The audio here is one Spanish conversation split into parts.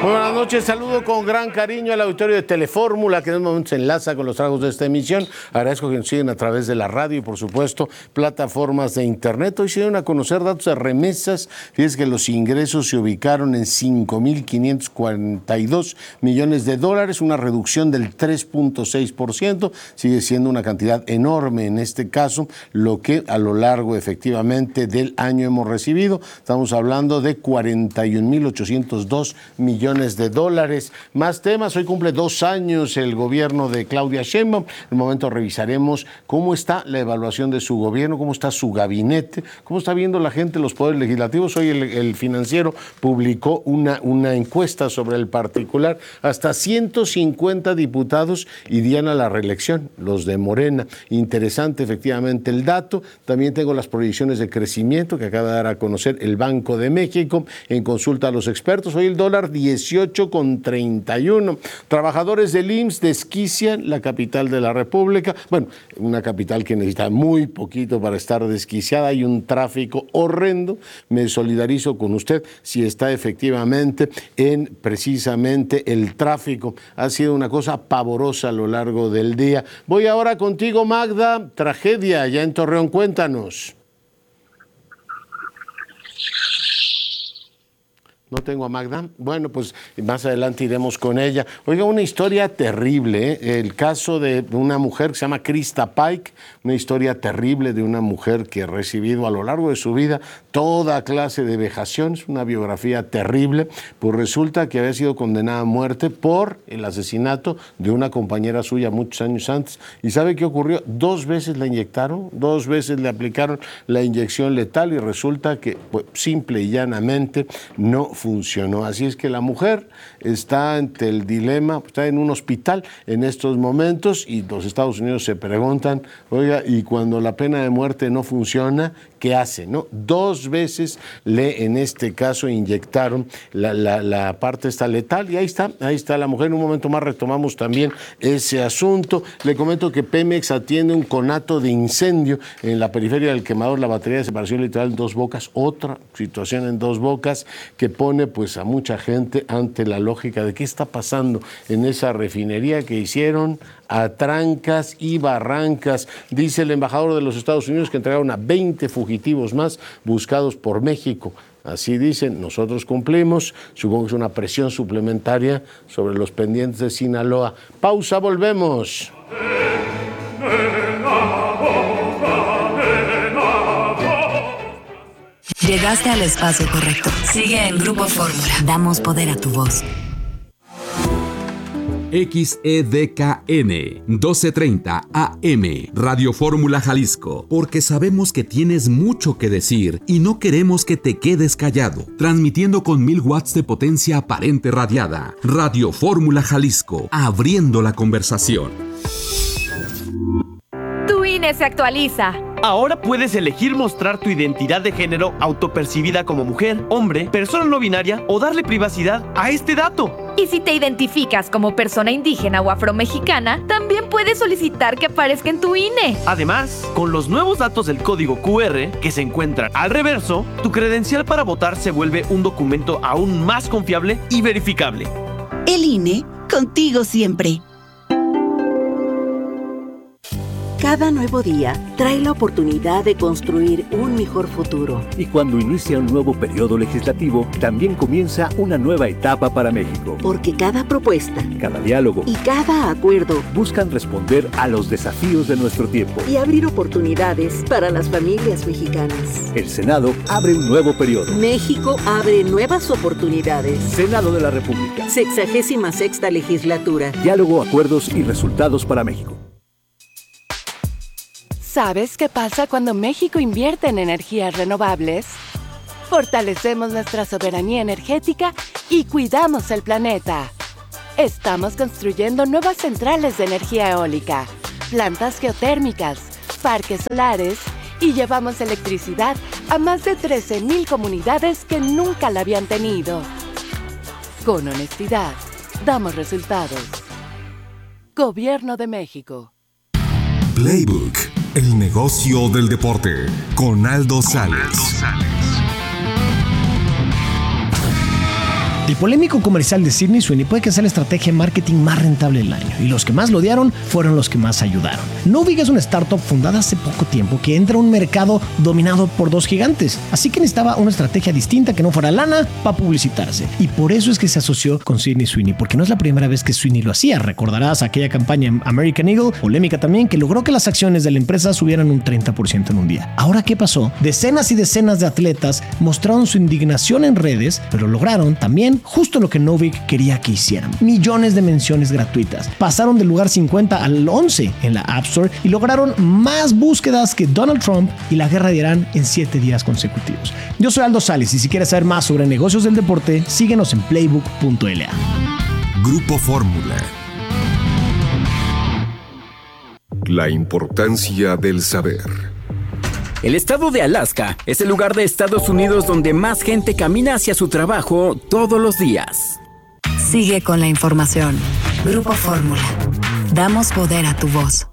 Muy buenas noches, saludo con gran cariño al auditorio de Telefórmula, que en un momento se enlaza con los tragos de esta emisión. Agradezco que nos siguen a través de la radio y, por supuesto, plataformas de internet. Hoy se dieron a conocer datos de remesas. Fíjense que los ingresos se ubicaron en 5.542 millones de dólares, una reducción del 3.6%. Sigue siendo una cantidad enorme en este caso, lo que a lo largo efectivamente del año hemos recibido. Estamos hablando de 41.802 millones de dólares. Más temas, hoy cumple 2 años el gobierno de Claudia Sheinbaum. En un momento revisaremos cómo está la evaluación de su gobierno, cómo está su gabinete, cómo está viendo la gente los poderes legislativos. Hoy el Financiero publicó una encuesta sobre el particular. Hasta 150 diputados irían a la reelección, los de Morena. Interesante efectivamente el dato. También tengo las proyecciones de crecimiento que acaba de dar a conocer el Banco de México en consulta a los expertos. Hoy el dólar 18,31. Trabajadores del IMSS desquician la capital de la República. Bueno, una capital que necesita muy poquito para estar desquiciada. Hay un tráfico horrendo. Me solidarizo con usted si está efectivamente en precisamente el tráfico. Ha sido una cosa pavorosa a lo largo del día. Voy ahora contigo, Magda. Tragedia ya en Torreón. Cuéntanos. No tengo a Magda. Bueno, pues más adelante iremos con ella. Oiga, una historia terrible, ¿eh? El caso de una mujer que se llama Krista Pike, una historia terrible de una mujer que ha recibido a lo largo de su vida toda clase de vejaciones, una biografía terrible. Pues resulta que había sido condenada a muerte por el asesinato de una compañera suya muchos años antes. ¿Y sabe qué ocurrió? 2 veces la inyectaron, 2 veces le aplicaron la inyección letal y resulta que pues, simple y llanamente no funcionó. Así es que la mujer está ante el dilema, está en un hospital en estos momentos y los Estados Unidos se preguntan, oiga, y cuando la pena de muerte no funciona, ¿qué hace? ¿No? 2 veces en este caso inyectaron la parte esta letal y ahí está la mujer. En un momento más retomamos también ese asunto. Le comento que Pemex atiende un conato de incendio en la periferia del Quemador, la batería de separación litoral en Dos Bocas, otra situación en Dos Bocas que pone pues a mucha gente ante la lógica de qué está pasando en esa refinería que hicieron a trancas y barrancas. Dice el embajador de los Estados Unidos que entregaron a 20 fugitivos más buscados por México. Así dicen, nosotros cumplimos, supongo que es una presión suplementaria sobre los pendientes de Sinaloa. Pausa, volvemos. Llegaste al espacio correcto. Sigue en Grupo Fórmula. Damos poder a tu voz. XEDKN 1230 AM Radio Fórmula Jalisco, porque sabemos que tienes mucho que decir y no queremos que te quedes callado. Transmitiendo con 1000 watts de potencia aparente radiada. Radio Fórmula Jalisco, abriendo la conversación. Tu INE se actualiza. Ahora puedes elegir mostrar tu identidad de género autopercibida como mujer, hombre, persona no binaria o darle privacidad a este dato. Y si te identificas como persona indígena o afromexicana, también puedes solicitar que aparezca en tu INE. Además, con los nuevos datos del código QR que se encuentran al reverso, tu credencial para votar se vuelve un documento aún más confiable y verificable. El INE, contigo siempre. Cada nuevo día trae la oportunidad de construir un mejor futuro. Y cuando inicia un nuevo periodo legislativo, también comienza una nueva etapa para México. Porque cada propuesta, cada diálogo y cada acuerdo buscan responder a los desafíos de nuestro tiempo y abrir oportunidades para las familias mexicanas. El Senado abre un nuevo periodo. México abre nuevas oportunidades. Senado de la República. 66ª legislatura. Diálogo, acuerdos y resultados para México. ¿Sabes qué pasa cuando México invierte en energías renovables? Fortalecemos nuestra soberanía energética y cuidamos el planeta. Estamos construyendo nuevas centrales de energía eólica, plantas geotérmicas, parques solares y llevamos electricidad a más de 13,000 comunidades que nunca la habían tenido. Con honestidad, damos resultados. Gobierno de México. Playbook, el negocio del deporte, con Aldo Sales. El polémico comercial de Sydney Sweeney puede que sea la estrategia de marketing más rentable del año, y los que más lo odiaron fueron los que más ayudaron. Novig es una startup fundada hace poco tiempo que entra a un mercado dominado por dos gigantes, así que necesitaba una estrategia distinta que no fuera lana para publicitarse, y por eso es que se asoció con Sydney Sweeney, porque no es la primera vez que Sweeney lo hacía. Recordarás aquella campaña en American Eagle, polémica también, que logró que las acciones de la empresa subieran un 30% en un día. Ahora, ¿qué pasó? Decenas y decenas de atletas mostraron su indignación en redes, pero lograron también justo lo que Novig quería que hicieran: millones de menciones gratuitas. Pasaron del lugar 50 al 11 en la App Store y lograron más búsquedas que Donald Trump y la guerra de Irán en 7 días consecutivos. Yo soy Aldo Sales, y si quieres saber más sobre negocios del deporte, síguenos en playbook.la. Grupo Fórmula. La importancia del saber. El estado de Alaska es el lugar de Estados Unidos donde más gente camina hacia su trabajo todos los días. Sigue con la información. Grupo Fórmula. Damos poder a tu voz.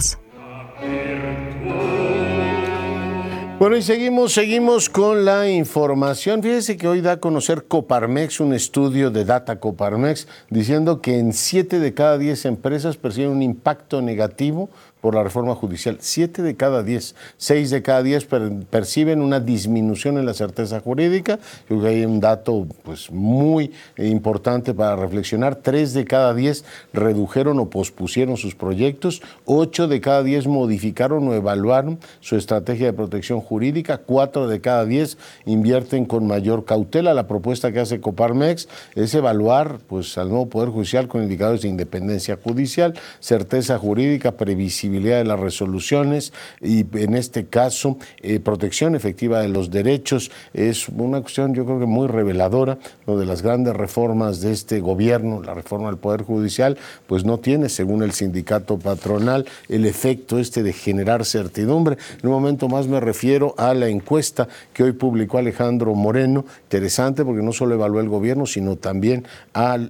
Bueno, y seguimos con la información. Fíjese que hoy da a conocer Coparmex, un estudio de Data Coparmex, diciendo que en 7 de cada 10 empresas perciben un impacto negativo por la reforma judicial. 7 de cada 10, 6 de cada 10 perciben una disminución en la certeza jurídica. Yo creo que hay un dato pues muy importante para reflexionar. 3 de cada 10 redujeron o pospusieron sus proyectos. 8 de cada 10 modificaron o evaluaron su estrategia de protección jurídica. 4 de cada 10 invierten con mayor cautela. La propuesta que hace Coparmex es evaluar pues al nuevo Poder Judicial con indicadores de independencia judicial, certeza jurídica, previsibilidad de las resoluciones y, en este caso, protección efectiva de los derechos. Es una cuestión, yo creo que muy reveladora, donde las grandes reformas de este gobierno, la reforma del Poder Judicial, pues no tiene, según el sindicato patronal, el efecto de generar certidumbre. En un momento más me refiero a la encuesta que hoy publicó Alejandro Moreno, interesante porque no solo evaluó el gobierno, sino también al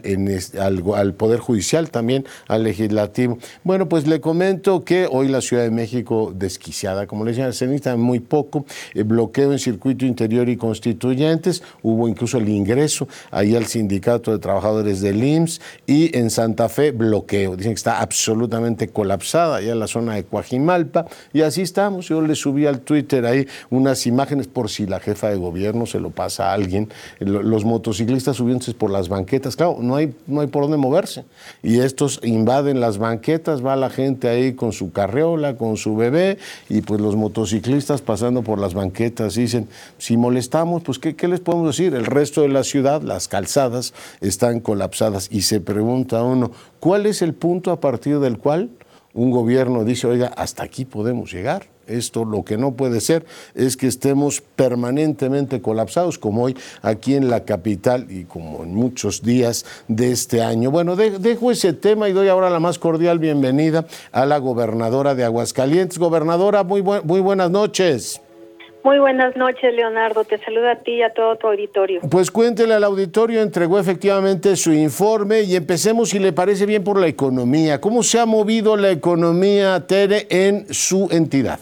Poder Judicial, también al Legislativo. Bueno, pues le comento que hoy la Ciudad de México desquiciada, como le decía, se necesita muy poco, bloqueo en Circuito Interior y Constituyentes, hubo incluso el ingreso ahí al Sindicato de Trabajadores del IMSS, y en Santa Fe bloqueo, dicen que está absolutamente colapsada allá en la zona de Coajimalpa, y así estamos. Yo le subí al Twitter ahí unas imágenes por si la jefa de gobierno se lo pasa a alguien, los motociclistas subiéndose por las banquetas, claro, no hay por dónde moverse, y estos invaden las banquetas, va la gente ahí con su carriola, con su bebé, y pues los motociclistas pasando por las banquetas dicen, si molestamos, pues ¿qué les podemos decir? El resto de la ciudad, las calzadas están colapsadas, y se pregunta uno, ¿cuál es el punto a partir del cual un gobierno dice, oiga, hasta aquí podemos llegar? Esto lo que no puede ser es que estemos permanentemente colapsados, como hoy aquí en la capital y como en muchos días de este año. Bueno, dejo ese tema y doy ahora la más cordial bienvenida a la gobernadora de Aguascalientes. Gobernadora, muy buenas noches. Muy buenas noches, Leonardo. Te saludo a ti y a todo tu auditorio. Pues cuéntele al auditorio, entregó efectivamente su informe y empecemos, si le parece bien, por la economía. ¿Cómo se ha movido la economía, Tere, en su entidad?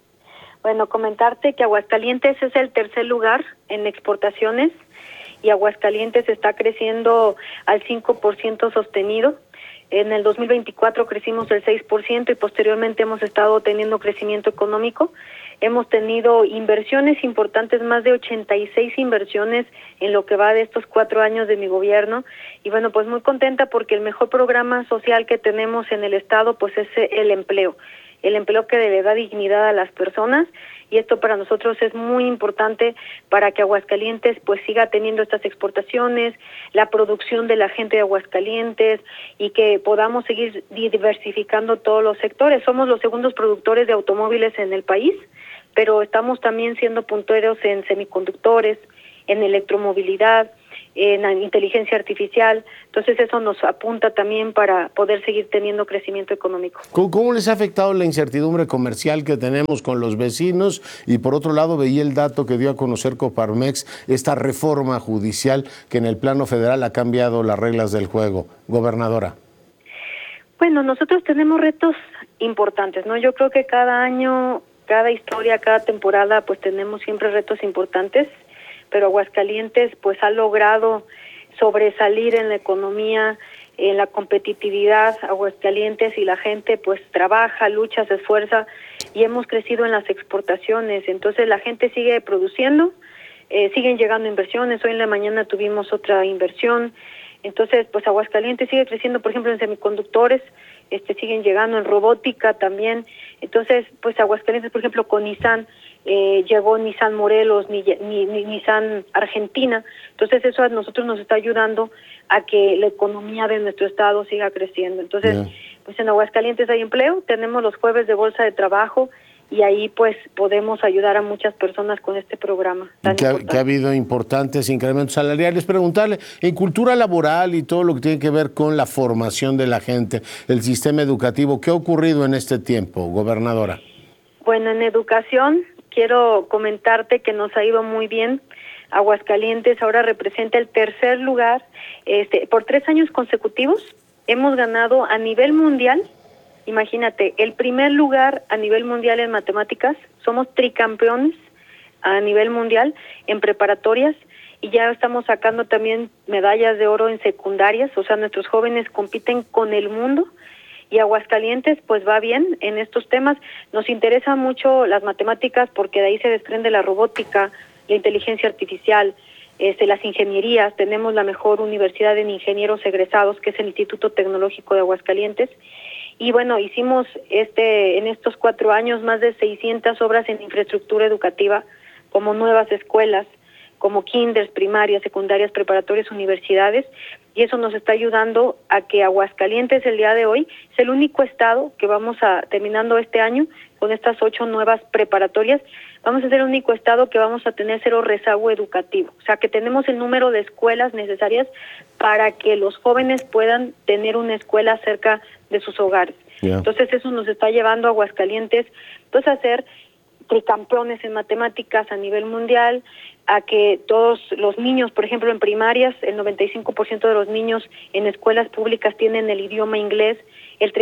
Bueno, comentarte que Aguascalientes es el tercer lugar en exportaciones y Aguascalientes está creciendo al 5% sostenido. En el 2024 crecimos el 6% y posteriormente hemos estado teniendo crecimiento económico. Hemos tenido inversiones importantes, más de 86 inversiones en lo que va de estos 4 años de mi gobierno. Y bueno, pues muy contenta porque el mejor programa social que tenemos en el estado pues es el empleo que le da dignidad a las personas, y esto para nosotros es muy importante para que Aguascalientes pues siga teniendo estas exportaciones, la producción de la gente de Aguascalientes, y que podamos seguir diversificando todos los sectores. Somos los segundos productores de automóviles en el país, pero estamos también siendo punteros en semiconductores, en electromovilidad, en inteligencia artificial. Entonces eso nos apunta también para poder seguir teniendo crecimiento económico. ¿Cómo les ha afectado la incertidumbre comercial que tenemos con los vecinos? Y por otro lado, veía el dato que dio a conocer Coparmex, esta reforma judicial que en el plano federal ha cambiado las reglas del juego. Gobernadora. Bueno, nosotros tenemos retos importantes, ¿no? Yo creo que cada año, cada historia, cada temporada, pues tenemos siempre retos importantes, pero Aguascalientes pues ha logrado sobresalir en la economía, en la competitividad. Aguascalientes y la gente pues trabaja, lucha, se esfuerza y hemos crecido en las exportaciones. Entonces la gente sigue produciendo, siguen llegando inversiones. Hoy en la mañana tuvimos otra inversión. Entonces pues Aguascalientes sigue creciendo, por ejemplo en semiconductores, siguen llegando en robótica también. Entonces pues Aguascalientes, por ejemplo con Nissan, llegó Nissan Morelos, Nissan Argentina. Entonces eso a nosotros nos está ayudando a que la economía de nuestro estado siga creciendo. Entonces pues en Aguascalientes hay empleo, tenemos los jueves de bolsa de trabajo y ahí pues podemos ayudar a muchas personas con este programa. Que ha habido importantes incrementos salariales. Preguntarle, en cultura laboral y todo lo que tiene que ver con la formación de la gente, el sistema educativo, ¿qué ha ocurrido en este tiempo, gobernadora? Bueno, en educación quiero comentarte que nos ha ido muy bien. Aguascalientes ahora representa el tercer lugar. Por 3 años consecutivos hemos ganado a nivel mundial. Imagínate, el primer lugar a nivel mundial en matemáticas, somos tricampeones a nivel mundial en preparatorias y ya estamos sacando también medallas de oro en secundarias, o sea, nuestros jóvenes compiten con el mundo y Aguascalientes pues va bien en estos temas. Nos interesa mucho las matemáticas porque de ahí se desprende la robótica, la inteligencia artificial, las ingenierías. Tenemos la mejor universidad en ingenieros egresados, que es el Instituto Tecnológico de Aguascalientes. Y bueno, hicimos en estos 4 años más de 600 obras en infraestructura educativa, como nuevas escuelas, como kinders, primarias, secundarias, preparatorias, universidades, y eso nos está ayudando a que Aguascalientes el día de hoy es el único estado que vamos a, terminando este año, con estas 8 nuevas preparatorias, vamos a ser el único estado que vamos a tener 0 rezago educativo, o sea que tenemos el número de escuelas necesarias para que los jóvenes puedan tener una escuela cerca de sus hogares. Entonces eso nos está llevando a Aguascalientes pues a ser tricampeones en matemáticas a nivel mundial, a que todos los niños, por ejemplo en primarias, el 95% de los niños en escuelas públicas tienen el idioma inglés, el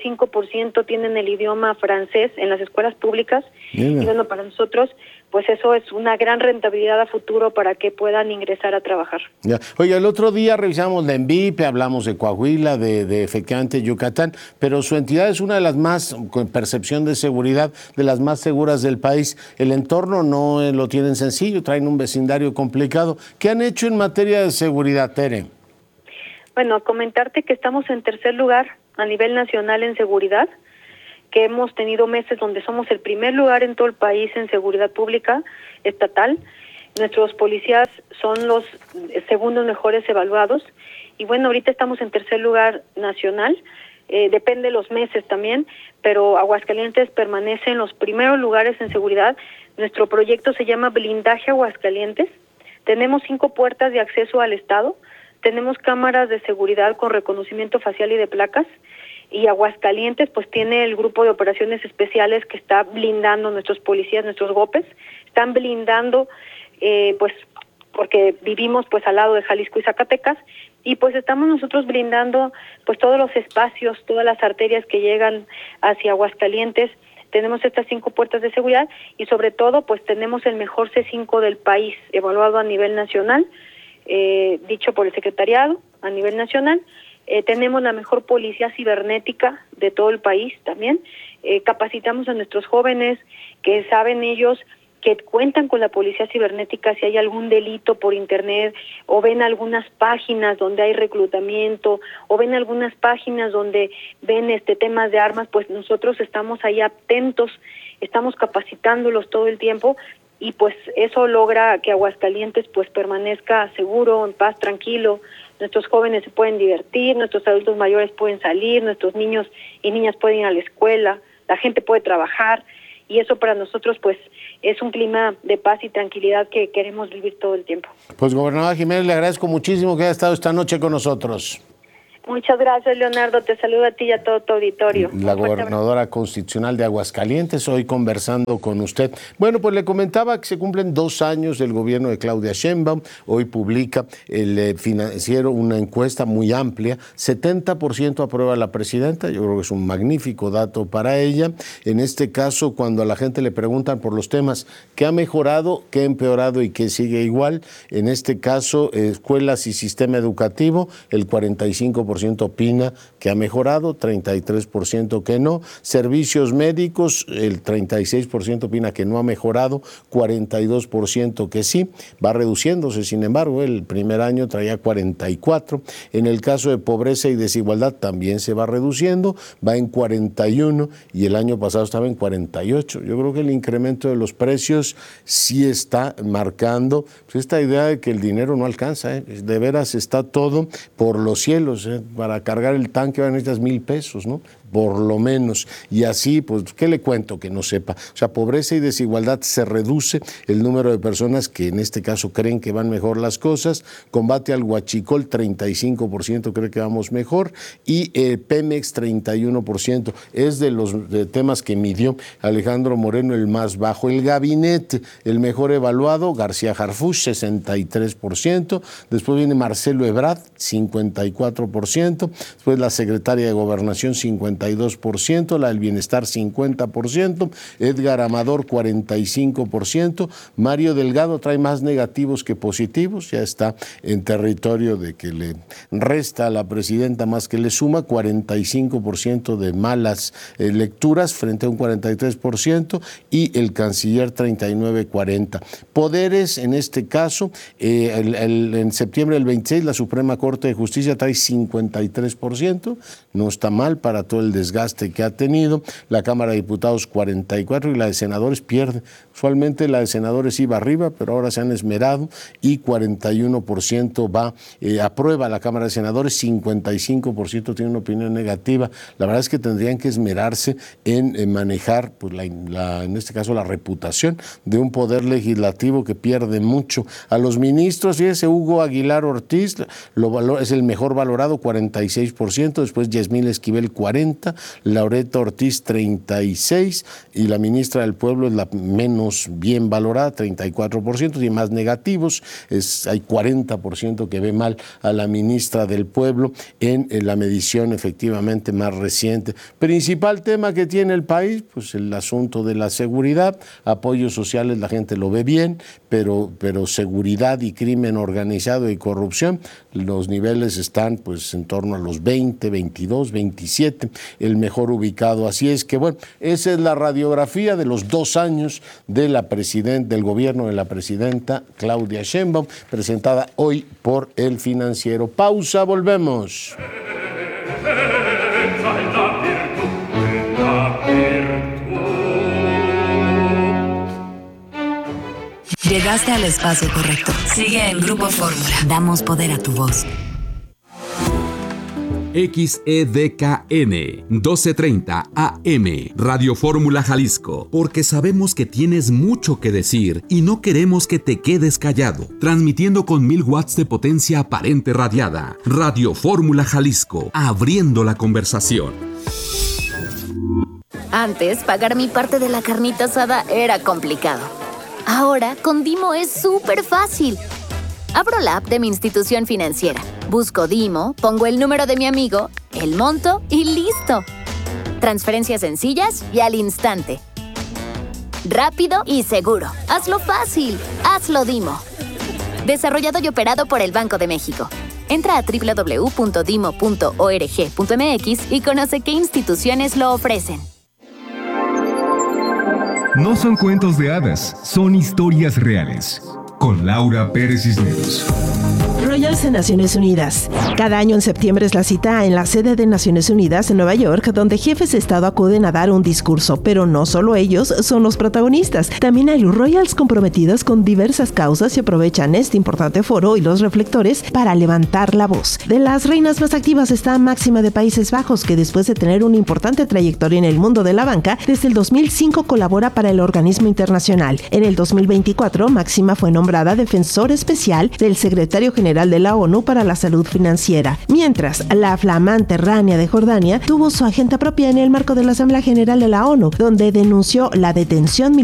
35% tienen el idioma francés en las escuelas públicas. Y bueno, para nosotros pues eso es una gran rentabilidad a futuro para que puedan ingresar a trabajar. Oye, el otro día revisamos la ENVIP, hablamos de Coahuila, de efectivamente Yucatán, pero su entidad es una de las más, con percepción de seguridad, de las más seguras del país. El entorno no lo tienen sencillo, traen un vecindario complicado. ¿Qué han hecho en materia de seguridad, Tere? Bueno, comentarte que estamos en tercer lugar a nivel nacional en seguridad, que hemos tenido meses donde somos el primer lugar en todo el país en seguridad pública estatal. Nuestros policías son los segundos mejores evaluados y bueno, ahorita estamos en tercer lugar nacional, depende de los meses también, pero Aguascalientes permanece en los primeros lugares en seguridad. Nuestro proyecto se llama Blindaje Aguascalientes. Tenemos 5 puertas de acceso al estado, tenemos cámaras de seguridad con reconocimiento facial y de placas, y Aguascalientes pues tiene el grupo de operaciones especiales que está blindando nuestros policías, nuestros GOPES, están blindando pues porque vivimos pues al lado de Jalisco y Zacatecas y pues estamos nosotros blindando pues todos los espacios, todas las arterias que llegan hacia Aguascalientes. Tenemos estas 5 puertas de seguridad y sobre todo pues tenemos el mejor C5 del país evaluado a nivel nacional, dicho por el secretariado a nivel nacional. Tenemos la mejor policía cibernética de todo el país también. Capacitamos a nuestros jóvenes que saben ellos que cuentan con la policía cibernética si hay algún delito por internet o ven algunas páginas donde hay reclutamiento o ven algunas páginas donde ven temas de armas, pues nosotros estamos ahí atentos, estamos capacitándolos todo el tiempo y pues eso logra que Aguascalientes pues permanezca seguro, en paz, tranquilo. Nuestros jóvenes se pueden divertir, nuestros adultos mayores pueden salir, nuestros niños y niñas pueden ir a la escuela, la gente puede trabajar y eso para nosotros pues es un clima de paz y tranquilidad que queremos vivir todo el tiempo. Pues gobernadora Jiménez, le agradezco muchísimo que haya estado esta noche con nosotros. Muchas gracias, Leonardo. Te saludo a ti y a todo tu auditorio. La gobernadora constitucional de Aguascalientes, hoy conversando con usted. Bueno, pues le comentaba que se cumplen 2 años del gobierno de Claudia Sheinbaum. Hoy publica el Financiero una encuesta muy amplia. 70% aprueba a la presidenta. Yo creo que es un magnífico dato para ella. En este caso, cuando a la gente le preguntan por los temas qué ha mejorado, qué ha empeorado y qué sigue igual, en este caso, escuelas y sistema educativo, el 45% opina que ha mejorado, 33% que no. Servicios médicos, el 36% opina que no ha mejorado, 42% que sí. Va reduciéndose, sin embargo, el primer año traía 44%. En el caso de pobreza y desigualdad también se va reduciendo, va en 41% y el año pasado estaba en 48%. Yo creo que el incremento de los precios sí está marcando pues, esta idea de que el dinero no alcanza, de veras está todo por los cielos, para cargar el tanque necesitas 1,000 pesos, ¿no? Por lo menos. Y así, pues, ¿qué le cuento que no sepa? O sea, pobreza y desigualdad se reduce, el número de personas que en este caso creen que van mejor las cosas, combate al huachicol, 35% cree que vamos mejor, y Pemex, 31%. Es de los temas que midió Alejandro Moreno el más bajo. El gabinete, el mejor evaluado, García Harfuch, 63%. Después viene Marcelo Ebrard, 54%. Después la secretaria de Gobernación, 52%, la del Bienestar 50%, Edgar Amador 45%, Mario Delgado trae más negativos que positivos, ya está en territorio de que le resta a la presidenta más que le suma, 45% de malas lecturas frente a un 43%, y el canciller 39-40. Poderes, en este caso, en septiembre del 26 la Suprema Corte de Justicia trae 53%, no está mal para todo el desgaste que ha tenido. La Cámara de Diputados 44% y la de senadores pierde. Usualmente la de senadores iba arriba, pero ahora se han esmerado y 41% aprueba la Cámara de Senadores, 55% tiene una opinión negativa. La verdad es que tendrían que esmerarse en manejar, pues, en este caso, la reputación de un poder legislativo que pierde mucho. A los ministros, fíjese, Hugo Aguilar Ortiz es el mejor valorado, 46%, después Yasmín Esquivel 40%, Laureta Ortiz 36% y la ministra del Pueblo es la menos bien valorada, 34%, y más negativos, hay 40% que ve mal a la ministra del Pueblo en la medición efectivamente más reciente. Principal tema que tiene el país, pues el asunto de la seguridad, apoyos sociales la gente lo ve bien, pero seguridad y crimen organizado y corrupción, los niveles están pues en torno a los 20, 22, 27, el mejor ubicado. Así es que bueno, esa es la radiografía de los 2 años del gobierno de la presidenta Claudia Sheinbaum, presentada hoy por El Financiero. Pausa, volvemos. Llegaste al espacio correcto. Sigue en Grupo Fórmula. Damos poder a tu voz. XEDKN 1230 AM Radio Fórmula Jalisco, porque sabemos que tienes mucho que decir y no queremos que te quedes callado. Transmitiendo con 1000 watts de potencia aparente radiada. Radio Fórmula Jalisco, abriendo la conversación. Antes, pagar mi parte de la carnita asada era complicado. Ahora, con Dimo es súper fácil. Abro la app de mi institución financiera, busco Dimo, pongo el número de mi amigo, el monto y ¡listo! Transferencias sencillas y al instante. Rápido y seguro. Hazlo fácil. Hazlo Dimo. Desarrollado y operado por el Banco de México. Entra a www.dimo.org.mx y conoce qué instituciones lo ofrecen. No son cuentos de hadas, son historias reales. Con Laura Pérez Cisneros. Royals en Naciones Unidas. Cada año en septiembre es la cita en la sede de Naciones Unidas en Nueva York, donde jefes de Estado acuden a dar un discurso, pero no solo ellos son los protagonistas. También hay Royals comprometidos con diversas causas y aprovechan este importante foro y los reflectores para levantar la voz. De las reinas más activas está Máxima de Países Bajos, que después de tener una importante trayectoria en el mundo de la banca, desde el 2005 colabora para el organismo internacional. En el 2024, Máxima fue nombrada defensor especial del secretario general de de la ONU para la Salud Financiera, mientras la flamante Rania de Jordania tuvo su agenda propia en el marco de la Asamblea General de la ONU, donde denunció la detención